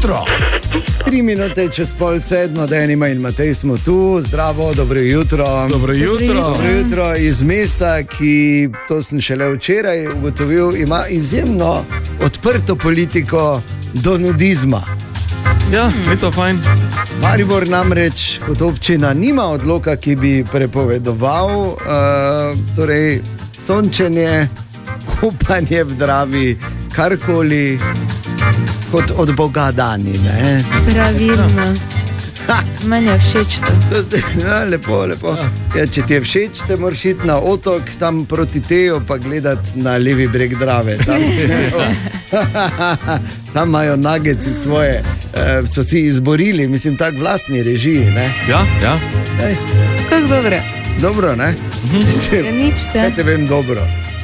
jutro. 3 minute čez 6:30, Denima in Matej smo tu. Zdravo, dobro jutro. Dobro jutro. Dobro jutro iz mesta, ki, to sem šele včeraj ugotovil, ima izjemno odprto politiko do nudizma. Ja, je to fajn. Maribor namreč kot občina nima odloka, ki bi prepovedoval torej sončenje, kupanje v Dravi, karkoli kot od Boga dani. Ne? Pravilno. Meni je všeč to. Ja, lepo, lepo. Ja, če ti je všeč, te moraš iti na otok, tam proti Teju, pa gledati na levi breg Drave. Tam imajo nageci svoje, so si izborili, mislim, tak vlastni režiji. Ne? Ja, ja. Kako dobro. Dobro, ne? Ja, nič te. Ja, te vem dobro.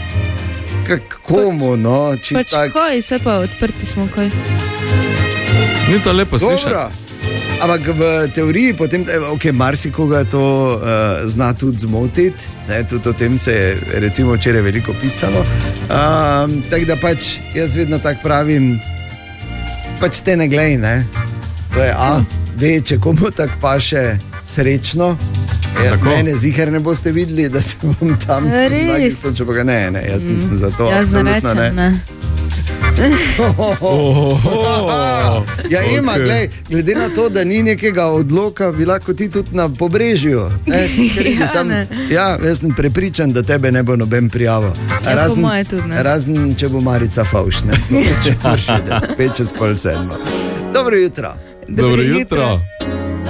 Komu, no? Pač kaj, se pa odprti smo kaj. Ni to lepo slišati. Dobro. Ampak v teoriji potem, marsikoga to zna tudi zmotiti, tudi o tem se je recimo včeraj veliko pisalo. Tako da pač jaz vedno tako pravim, pač te ne glej, ne? To je ve, če komu tako paše, srečno. Mene ziher ne boste videli, da se bom tam nagistočil, pa ga ne, jaz nisem za to. Jaz zarečem, ne. Ja, Ema, glede na to, da ni nekega odloka, bi lahko ti tudi na pobrežju. Ja, jaz sem prepričan, da tebe ne bo noben prijavil. Razen, če bo Marica Favš, ne. 5:30. Dobro jutro. Dobro jutro.